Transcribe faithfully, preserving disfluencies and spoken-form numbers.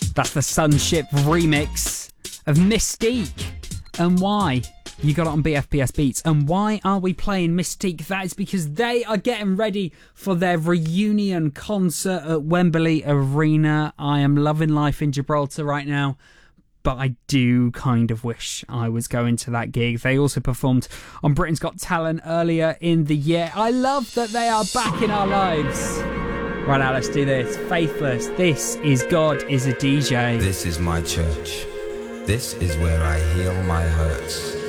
That's the Sunship remix of Mystique. And why? You got it on B F P S Beats. And why are we playing Mystique? That is because they are getting ready for their reunion concert at Wembley Arena. I am loving life in Gibraltar right now, but I do kind of wish I was going to that gig. They also performed on Britain's Got Talent earlier in the year. I love that they are back in our lives. Right now, let's do this. Faithless. This is God is a D J. This is my church. This is where I heal my hurts.